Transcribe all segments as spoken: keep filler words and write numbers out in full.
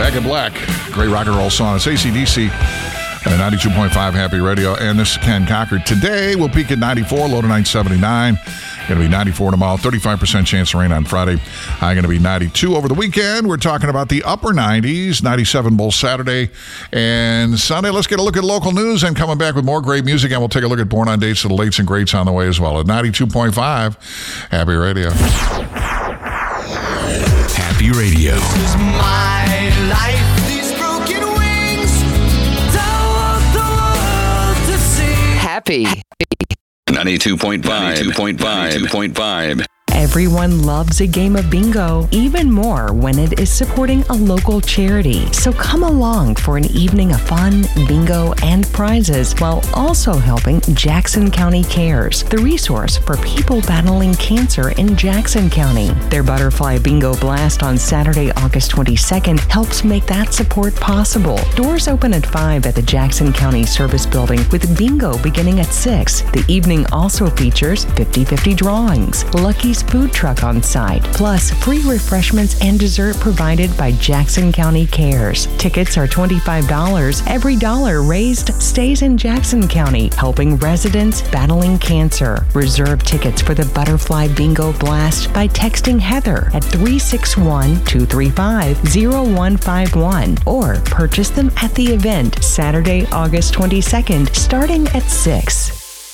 Back in Black. Great rock and roll song. It's A C D C and ninety-two point five Happy Radio. And this is Ken Cocker. Today, we'll peak at ninety-four, low to nine seventy-nine. Going to be ninety-four tomorrow, thirty-five percent chance of rain on Friday. High going to be ninety-two over the weekend. We're talking about the upper nineties, ninety-seven both Saturday and Sunday. Let's get a look at local news and coming back with more great music. And we'll take a look at Born on Dates of the Lates and Greats on the way as well at ninety-two point five Happy Radio. Happy Radio. This is my life. These broken wings. Don't want the world to see. Happy. ninety-two point five. ninety-two point five. ninety-two point five. Everyone loves a game of bingo, even more when it is supporting a local charity. So come along for an evening of fun, bingo, and prizes while also helping Jackson County Cares, the resource for people battling cancer in Jackson County. Their Butterfly Bingo Blast on Saturday, August twenty-second helps make that support possible. Doors open at five at the Jackson County Service Building with bingo beginning at six. The evening also features fifty-fifty drawings, Lucky's food truck on site, plus free refreshments and dessert provided by Jackson County Cares. Tickets are twenty-five dollars. Every dollar raised stays in Jackson County, helping residents battling cancer. Reserve tickets for the Butterfly Bingo Blast by texting Heather at three six one, two three five, zero one five one or purchase them at the event Saturday, August twenty-second, starting at six.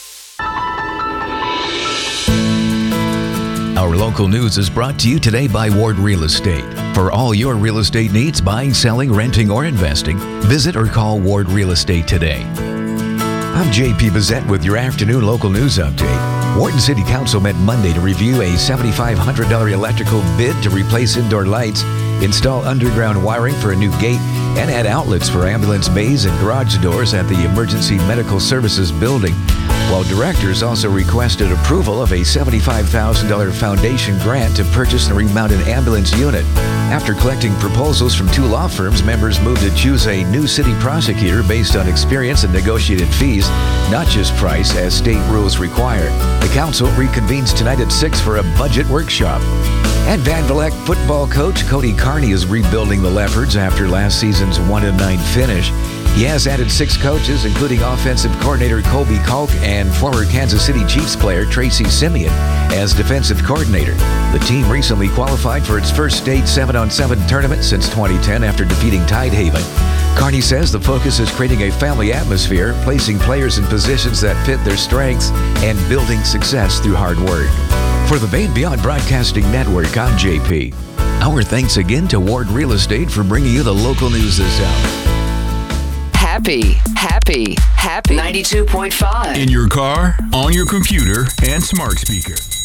Our local news is brought to you today by Ward Real Estate. For all your real estate needs, buying, selling, renting, or investing, visit or call Ward Real Estate today. I'm J P Bissett with your afternoon local news update. Wharton City Council met Monday to review a seven thousand five hundred dollars electrical bid to replace indoor lights, install underground wiring for a new gate, and add outlets for ambulance bays and garage doors at the Emergency Medical Services Building. While directors also requested approval of a seventy-five thousand dollars foundation grant to purchase and remount an ambulance unit. After collecting proposals from two law firms, members moved to choose a new city prosecutor based on experience and negotiated fees, not just price as state rules require. The council reconvenes tonight at six for a budget workshop. And Van Vleck football coach Cody Carney is rebuilding the Leopards after last season's one and nine finish. He has added six coaches, including offensive coordinator Colby Kalk and former Kansas City Chiefs player Tracy Simeon as defensive coordinator. The team recently qualified for its first state seven on seven tournament since twenty ten after defeating Tidehaven. Carney says the focus is creating a family atmosphere, placing players in positions that fit their strengths, and building success through hard work. For the Bay and Beyond Broadcasting Network, I'm J P. Our thanks again to Ward Real Estate for bringing you the local news this hour. Happy, happy, happy. ninety-two point five. In your car, on your computer, and smart speaker.